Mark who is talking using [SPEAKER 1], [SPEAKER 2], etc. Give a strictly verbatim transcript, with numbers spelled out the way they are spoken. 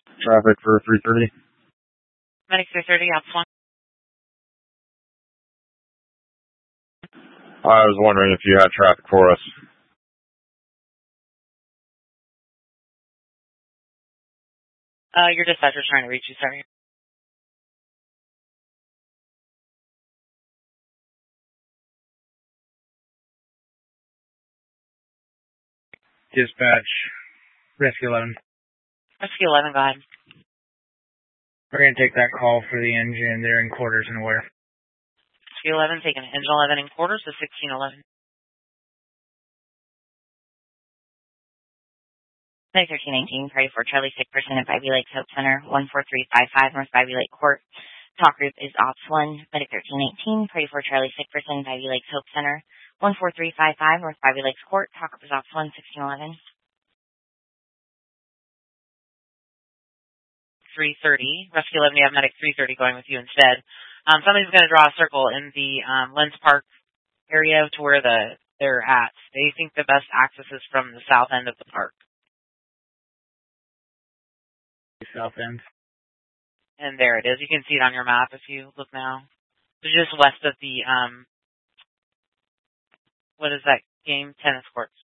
[SPEAKER 1] Traffic for three thirty.
[SPEAKER 2] Medic three thirty, Ops one.
[SPEAKER 1] I was wondering if you had traffic for us.
[SPEAKER 2] Uh, your dispatcher's trying to reach you, sorry.
[SPEAKER 3] Dispatch, Rescue eleven.
[SPEAKER 2] Rescue eleven, go ahead.
[SPEAKER 3] We're going to take that call for the engine. They're in quarters and where?
[SPEAKER 2] Rescue eleven, taking engine eleven in quarters to sixteen eleven.
[SPEAKER 4] Medic thirteen nineteen, party for Charlie sick person at Bivy Lakes Hope Center, one four three five five North Bivy Lake Court. Talk group is Ops one. Medic thirteen eighteen, party for Charlie sick person, Bivy Lakes Hope Center, one four three five five North Bivy Lakes Court. Talk group is Ops one, sixteen eleven.
[SPEAKER 2] three thirty. Rescue eleven, you have Medic three thirty going with you instead. Um, somebody's going to draw a circle in the um, Lens Park area to where the they're at. They think the best access is from the south end of the park.
[SPEAKER 3] South end.
[SPEAKER 2] And there it is. You can see it on your map if you look now. So just west of the, um, what is that game? Tennis courts.